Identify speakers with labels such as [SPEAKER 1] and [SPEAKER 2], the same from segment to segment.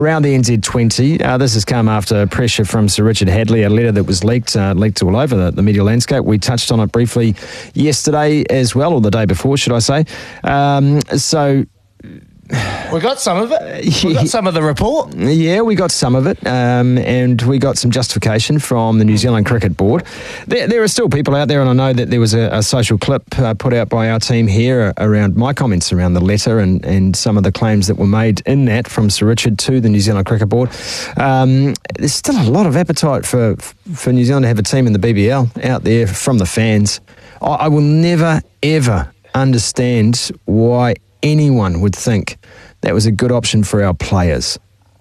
[SPEAKER 1] Around the NZ20, this has come after pressure from Sir Richard Hadley, a letter that was leaked all over the media landscape. We touched on it briefly yesterday as well, or the day before, should I say.
[SPEAKER 2] We got some of it. We got some of the report.
[SPEAKER 1] Yeah, we got some of it, and we got some justification from the New Zealand Cricket Board. There are still people out there, and I know that there was a social clip put out by our team here around my comments around the letter and some of the claims that were made in that from Sir Richard to the New Zealand Cricket Board. There's still a lot of appetite for New Zealand to have a team in the BBL out there from the fans. I will never, ever understand why anyone would think that was a good option for our players.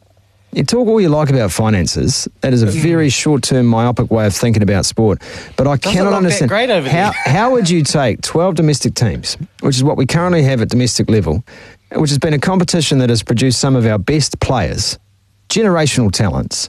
[SPEAKER 1] You talk all you like about finances. That is a very short-term, myopic way of thinking about sport. But I cannot understand how would you take 12 domestic teams, which is what we currently have at domestic level, which has been a competition that has produced some of our best players, generational talents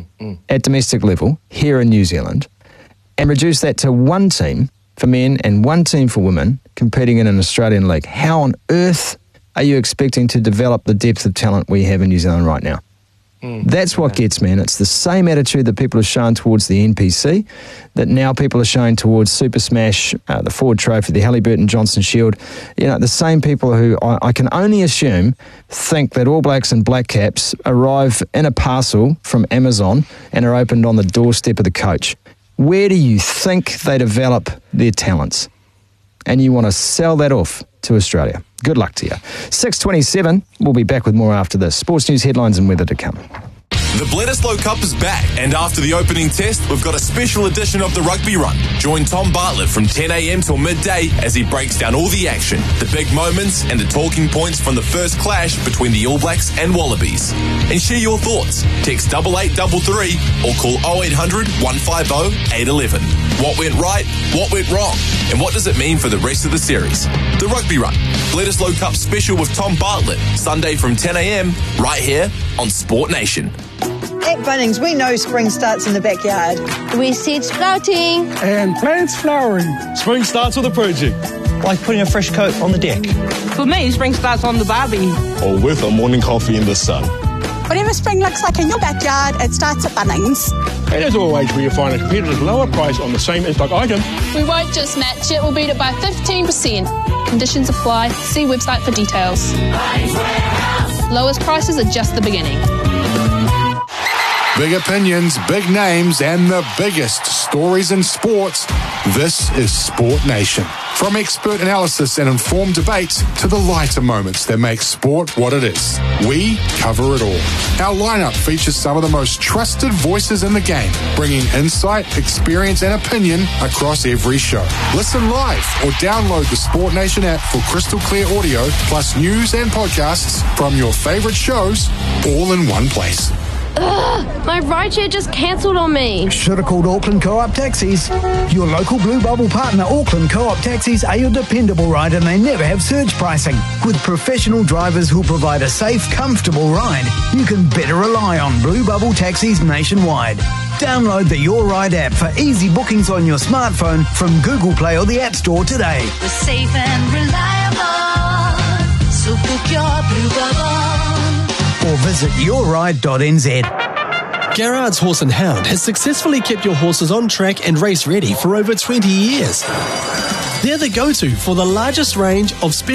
[SPEAKER 1] at domestic level here in New Zealand, and reduce that to one team for men and one team for women competing in an Australian league. How on earth are you expecting to develop the depth of talent we have in New Zealand right now? That's what gets me, and it's the same attitude that people have shown towards the NPC, that now people are showing towards Super Smash, the Ford Trophy, the Halliburton Johnson Shield. You know, the same people who I can only assume think that All Blacks and Black Caps arrive in a parcel from Amazon and are opened on the doorstep of the coach. Where do you think they develop their talents? And you want to sell that off to Australia. Good luck to you. 6:27, we'll be back with more after this. Sports news, headlines and weather to come.
[SPEAKER 3] The Bledisloe Cup is back, and after the opening test, we've got a special edition of the Rugby Run. Join Tom Bartlett from 10 a.m. till midday as he breaks down all the action, the big moments, and the talking points from the first clash between the All Blacks and Wallabies. And share your thoughts. Text 8833 or call 0800 150 811. What went right? What went wrong? And what does it mean for the rest of the series? The Rugby Run, Bledisloe Cup special with Tom Bartlett, Sunday from 10 a.m. right here on Sport Nation.
[SPEAKER 4] At Bunnings, we know spring starts in the backyard.
[SPEAKER 5] We see sprouting.
[SPEAKER 6] And plants flowering.
[SPEAKER 7] Spring starts with a project.
[SPEAKER 8] Like putting a fresh coat on the deck.
[SPEAKER 9] For me, spring starts on the barbie.
[SPEAKER 7] Or with a morning coffee in the sun.
[SPEAKER 10] Whatever spring looks like in your backyard, it starts at Bunnings.
[SPEAKER 6] And as always, where you find a competitive lower price on the same in-stock item.
[SPEAKER 11] We won't just match it, we'll beat it by 15%. Conditions apply. See website for details. Lowest prices are just the beginning.
[SPEAKER 12] Big opinions, big names, and the biggest stories in sports. This is Sport Nation. From expert analysis and informed debates to the lighter moments that make sport what it is. We cover it all. Our lineup features some of the most trusted voices in the game, bringing insight, experience, and opinion across every show. Listen live or download the Sport Nation app for crystal clear audio, plus news and podcasts from your favorite shows, all in one place.
[SPEAKER 5] Ugh, my rideshare just cancelled on me.
[SPEAKER 13] Should have called Auckland Co-op Taxis. Your local Blue Bubble partner, Auckland Co-op Taxis, are your dependable ride, and they never have surge pricing. With professional drivers who provide a safe, comfortable ride, you can better rely on Blue Bubble Taxis nationwide. Download the Your Ride app for easy bookings on your smartphone from Google Play or the App Store today.
[SPEAKER 14] We're safe and reliable, so book your Blue Bubble.
[SPEAKER 13] Or visit yourride.nz.
[SPEAKER 15] Garrard's Horse and Hound has successfully kept your horses on track and race ready for over 20 years. They're the go-to for the largest range of special